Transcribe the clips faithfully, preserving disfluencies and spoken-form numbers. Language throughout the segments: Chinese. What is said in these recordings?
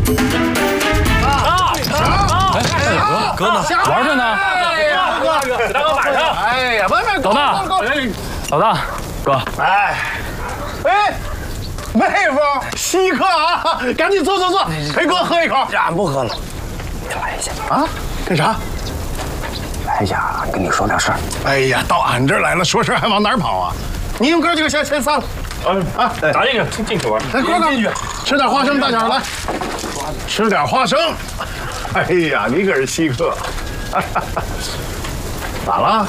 啊啊！哥呢？玩着呢。 哎呀，哥，给大哥买上。哎呀，慢慢， 老大，老大，哥。 哎，哎，妹夫，稀客啊！赶紧坐坐坐，陪哥喝一口。 俺不喝了，你来一下啊？干啥？ 来一下，跟你说点事儿。 哎呀，到俺这儿来了，说事还往哪儿跑啊？你们哥几个先先散了。 嗯啊，咱这个进进去玩。 来，哥哥，吃点花生，大点来。吃点花生。哎呀，你可是稀客。咋了？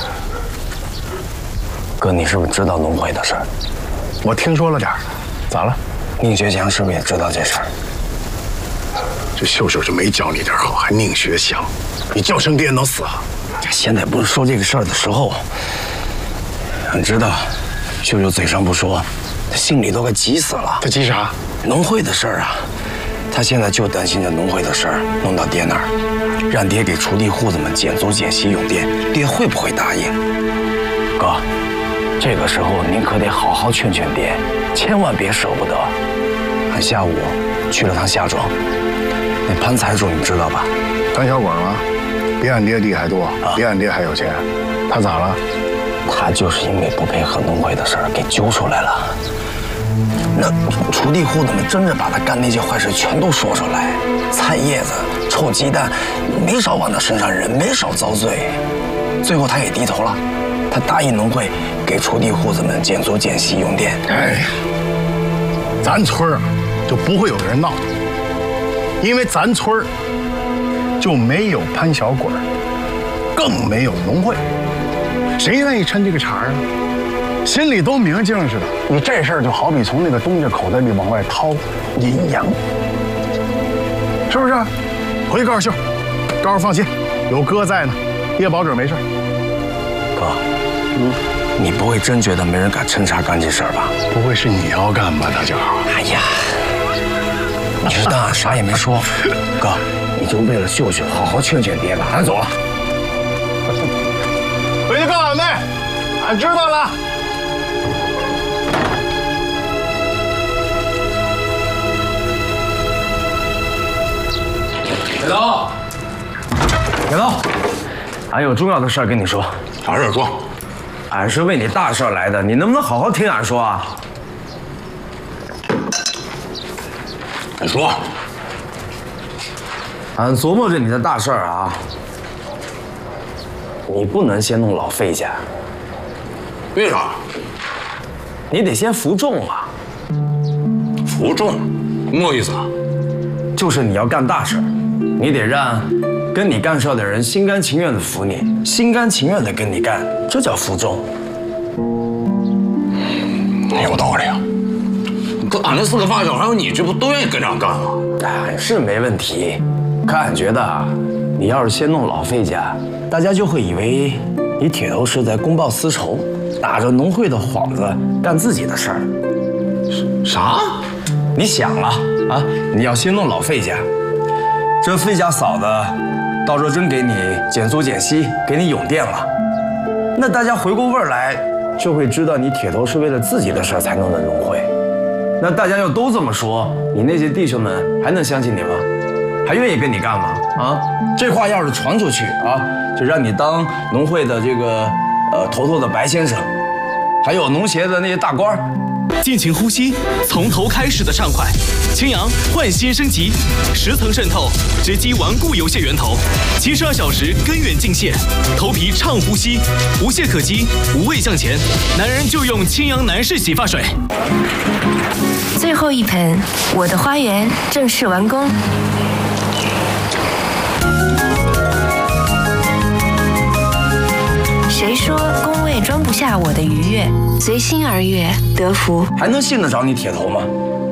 哥，你是不是知道农会的事儿？ 我听说了点儿。咋了？ 宁学强是不是也知道这事儿？ 这秀秀是没教你点好，还宁学强，你叫声爹能死啊？ 现在不是说这个事儿的时候。俺知道，秀秀嘴上不说，他心里都快急死了。 他急啥？ 农会的事儿啊，他现在就担心这农会的事儿弄到爹那儿，让爹给锄地户子们减租减息用电，爹会不会答应？哥，这个时候您可得好好劝劝爹，千万别舍不得。俺下午去了趟夏庄，那潘财主你知道吧？ 潘小广吗？比俺爹地还多，比俺爹还有钱。他咋了？ 他就是因为不配合农会的事儿给揪出来了。那锄地户子们真的把他干那些坏事全都说出来，菜叶子、臭鸡蛋，没少往他身上扔，没少遭罪。最后他也低头了，他答应农会给锄地户子们减租减息用电。 哎呀，咱村儿啊就不会有人闹，因为咱村儿就没有潘小鬼，更没有农会。谁愿意抻这个茬啊？心里都明镜似的。你这事儿就好比从那个东家口袋里往外掏银洋，是不是？回去告诉秀，告诉放心，有哥在呢，爹保准没事。 哥，嗯，你不会真觉得没人敢抻茬干这事儿吧？ 不会是你要干吧，大脚？ 哎呀，你就当俺啥也没说。哥，你就为了秀秀，好好劝劝爹吧。俺走了。 回去告诉俺妹，俺知道了。 铁刀，铁刀， 俺有重要的事儿跟你说。 啥事说？ 俺是为你大事来的，你能不能好好听俺说啊？ 你说。 俺琢磨着你的大事儿啊，你不能先弄老费家。 为啥？ 你得先服众啊。 服众？么意思啊？ 就是你要干大事，你得让跟你干事的人心甘情愿的服你，心甘情愿的跟你干，这叫服众。 有道理啊。可俺那四个发小还有你，这不都愿意跟着俺干吗？ 哎，是没问题。可俺觉得啊，你要是先弄老费家，大家就会以为你铁头是在公报私仇，打着农会的幌子干自己的事儿。 啥？ 你想了啊？你要先弄老费家，这费家嫂子到时候真给你减租减息，给你涌电了，那大家回过味儿来，就会知道你铁头是为了自己的事儿才弄的农会。那大家要都这么说，你那些弟兄们还能相信你吗？还愿意跟你干吗？啊，这话要是传出去啊，就让你当农会的这个呃头头的白先生，还有农协的那些大官儿。 尽情呼吸，从头开始的畅快。青阳焕新升级，十层渗透，直击顽固油屑源头，七十二小时根源净卸，头皮畅呼吸，无懈可击，无畏向前。男人就用青阳男士洗发水。 最后一盆，我的花园正式完工。谁说工位装不下我的愉悦？随心而悦，得福。 还能信得着你铁头吗？